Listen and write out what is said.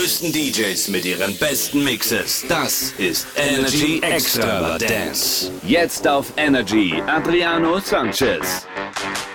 größten DJs mit ihren besten Mixes. Das ist Energy Extravagance. Jetzt auf Energy, Adriano Sanchez.